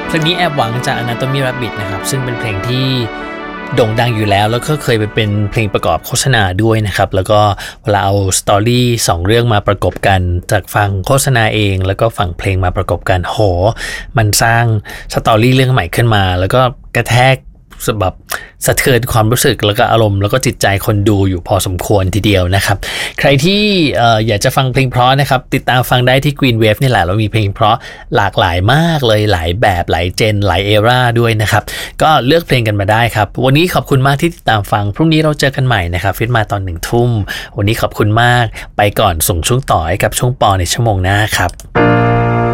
เพลงนี้แอบหวังจาก Anatomy Rabbit นะครับซึ่งเป็นเพลงที่โด่งดังอยู่แล้วก็เคยไปเป็นเพลงประกอบโฆษณาด้วยนะครับแล้วก็เวลาเอาสตอรี่2เรื่องมาประกบกันจากฝั่งโฆษณาเองแล้วก็ฝั่งเพลงมาประกบกันโหมันสร้างสตอรี่เรื่องใหม่ขึ้นมาแล้วก็กระแทกแบบสะเทือนความรู้สึกแล้วก็อารมณ์แล้วก็จิตใจคนดูอยู่พอสมควรทีเดียวนะครับใครที่อยากจะฟังเพลงเพราะนะครับติดตามฟังได้ที่ Green Wave นี่แหละเรามีเพลงเพราะหลากหลายมากเลยหลายแบบหลายเจนหลายเอราด้วยนะครับก็เลือกเพลงกันมาได้ครับวันนี้ขอบคุณมากที่ติดตามฟังพรุ่งนี้เราเจอกันใหม่นะครับฟิตมาตอน 1 ทุ่มวันนี้ขอบคุณมากไปก่อนส่งช่วงต่อให้กับช่วงปอในชั่วโมงหน้าครับ